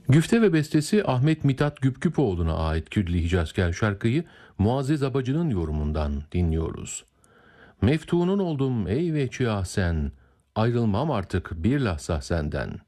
Güfte ve bestesi Ahmet Mithat Güpküpoğlu'na ait Kürdili Hicazkar şarkıyı Muazzez Abacı'nın yorumundan dinliyoruz. Meftunun oldum ey veçi sen, ayrılmam artık bir lahza senden.